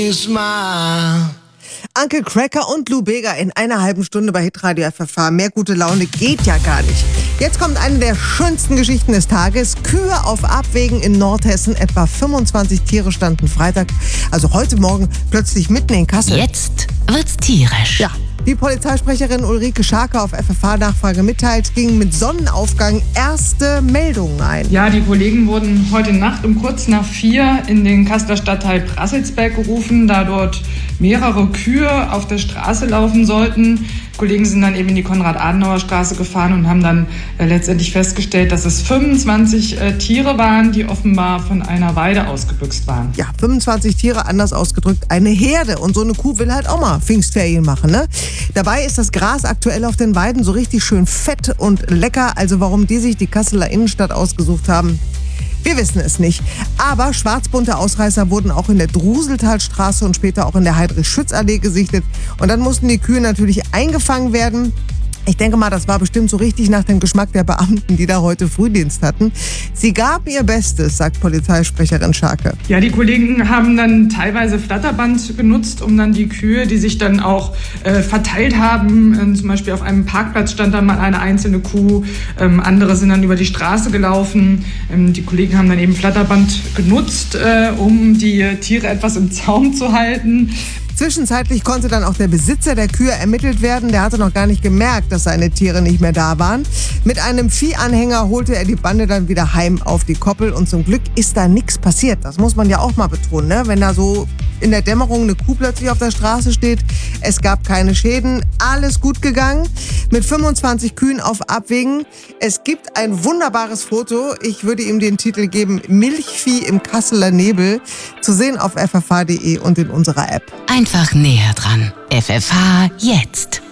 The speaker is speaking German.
Uncle Cracker und Lou Bega in einer halben Stunde bei Hitradio FFH. Mehr gute Laune geht ja gar nicht. Jetzt kommt eine der schönsten Geschichten des Tages. Kühe auf Abwägen in Nordhessen. Etwa 25 Tiere standen Freitag, also heute Morgen, plötzlich mitten in Kassel. Jetzt wird's tierisch. Ja. Wie Polizeisprecherin Ulrike Scharke auf FFH-Nachfrage mitteilt, gingen mit Sonnenaufgang erste Meldungen ein. Ja, die Kollegen wurden heute Nacht um kurz nach 4 in den Kasseler Stadtteil Brasselsberg gerufen, da dort mehrere Kühe auf der Straße laufen sollten. Die Kollegen sind dann eben in die Konrad-Adenauer-Straße gefahren und haben dann letztendlich festgestellt, dass es 25 Tiere waren, die offenbar von einer Weide ausgebüxt waren. Ja, 25 Tiere, anders ausgedrückt, eine Herde. Und so eine Kuh will halt auch mal Pfingstferien machen, ne? Dabei ist das Gras aktuell auf den Weiden so richtig schön fett und lecker. Also warum die sich die Kasseler Innenstadt ausgesucht haben, wir wissen es nicht. Aber schwarzbunte Ausreißer wurden auch in der Druseltalstraße und später auch in der Heydrich-Schütz-Allee gesichtet. Und dann mussten die Kühe natürlich eingefangen werden. Ich denke mal, das war bestimmt so richtig nach dem Geschmack der Beamten, die da heute Frühdienst hatten. Sie gaben ihr Bestes, sagt Polizeisprecherin Scharke. Ja, die Kollegen haben dann teilweise Flatterband genutzt, um dann die Kühe, die sich dann auch verteilt haben, zum Beispiel auf einem Parkplatz stand dann mal eine einzelne Kuh, andere sind dann über die Straße gelaufen. Die Kollegen haben dann eben Flatterband genutzt, um die Tiere etwas im Zaum zu halten. Zwischenzeitlich konnte dann auch der Besitzer der Kühe ermittelt werden. Der hatte noch gar nicht gemerkt, dass seine Tiere nicht mehr da waren. Mit einem Viehanhänger holte er die Bande dann wieder heim auf die Koppel. Und zum Glück ist da nichts passiert. Das muss man ja auch mal betonen, ne? Wenn da so in der Dämmerung eine Kuh plötzlich auf der Straße steht. Es gab keine Schäden. Alles gut gegangen. Mit 25 Kühen auf Abwägen. Es gibt ein wunderbares Foto. Ich würde ihm den Titel geben: Milchvieh im Kasseler Nebel. Zu sehen auf ffh.de und in unserer App. Einfach näher dran. FFH jetzt.